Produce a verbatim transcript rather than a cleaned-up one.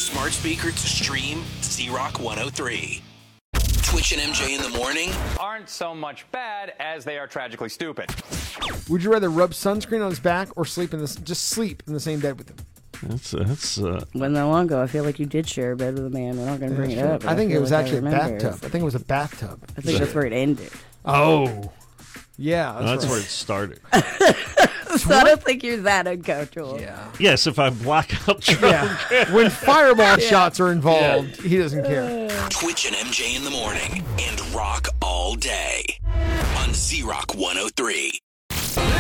smart speaker to stream Z-Rock one oh three. Twitch and M J in the morning aren't so much bad as they are tragically stupid. Would you rather rub sunscreen on his back or sleep in this? Just sleep in the same bed with him? That's that's. Uh, Wasn't that long ago? I feel like you did share a bed with a man. We're not going to bring Yeah, it sure. up. I think feel it was like I actually a remember. bathtub. I think it was a bathtub. I think that's where it ended. Oh, yeah. that's right. where it started. So I don't think you're that uncomfortable. Yeah. Yes, if I black out drunk. Yeah. When fireball shots are involved, he doesn't care. Twitch and M J in the morning and rock all day on Z-Rock one oh three.